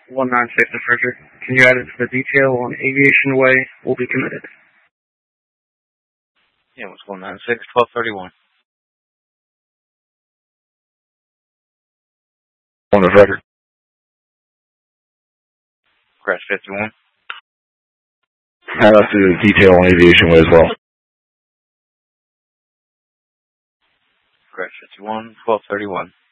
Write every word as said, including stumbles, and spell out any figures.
one nine six to Frederick. Can you add it to the detail on Aviation Way? Will be committed. Yeah, what's one nine six, twelve thirty-one. One to Frederick. Crash fifty-one. Add us to the detail on Aviation Way as well. Crash fifty-one, twelve thirty-one.